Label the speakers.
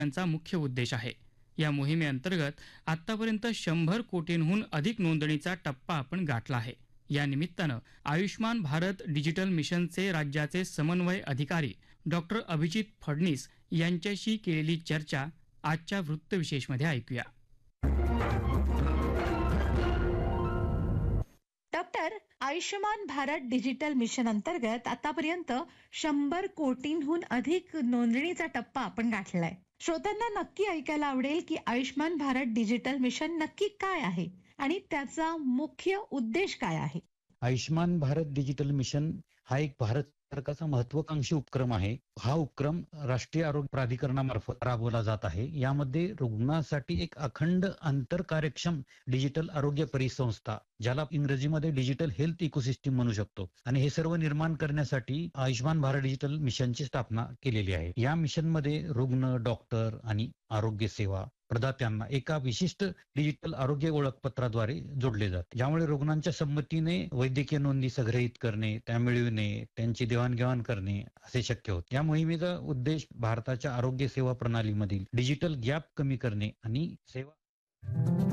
Speaker 1: यांचा मुख्य उद्देश आहे. या मोहिमेअंतर्गत आतापर्यंत 100 कोटींहून अधिक नोंदणीचा टप्पा आपण गाठला आहे. या निमित्तानं आयुष्मान भारत डिजिटल मिशनचे राज्याचे समन्वय अधिकारी डॉक्टर अभिजित फडणीस यांच्याशी केलेली चर्चा आजच्या वृत्तविशेषमध्ये ऐकूया.
Speaker 2: Doctor, Ayushman Bharat digital mission अंतर्गत आतापर्यंत 100 कोटींहून अधिक नोंदणीचा टप्पा आपण गाठलाय. श्रोत्यांना नक्की ऐकायला आवडेल की आयुष्मान भारत डिजिटल मिशन नक्की काय आहे आणि त्याचा मुख्य उद्देश काय आहे.
Speaker 3: आयुष्मान भारत डिजिटल मिशन हा एक भारत सरकारचा महत्वाकांक्षी उपक्रम आहे. हा उपक्रम राष्ट्रीय आरोग्य प्राधिकरणामार्फत राबवला जात आहे. यामध्ये रुग्णासाठी एक अखंड आंतर कार्यक्षम डिजिटल आरोग्य परिसंस्था, ज्याला इंग्रजीमध्ये डिजिटल हेल्थ इकोसिस्टीम म्हणू शकतो, आणि हे सर्व निर्माण करण्यासाठी आयुष्मान भारत डिजिटल मिशनची स्थापना केलेली आहे. या मिशनमध्ये रुग्ण, डॉक्टर आणि आरोग्य सेवा प्रदात्यांना एका विशिष्ट डिजिटल आरोग्य ओळखपत्राद्वारे जोडले जाते. यामुळे रुग्णांच्या संमतीने वैद्यकीय नोंदी संग्रहित करणे, त्या मिळविणे, त्यांची देवाणघेवाण करणे असे शक्य होते. या मोहिमेचा उद्देश भारताच्या आरोग्य सेवा प्रणालीमधील डिजिटल गॅप कमी करणे आणि सेवा